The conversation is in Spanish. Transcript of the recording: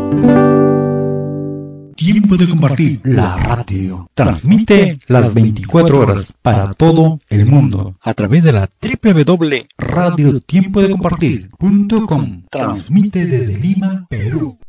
Tiempo de compartir. La radio transmite las 24 horas para todo el mundo a través de la www.radiotiempodecompartir.com. Transmite desde Lima, Perú.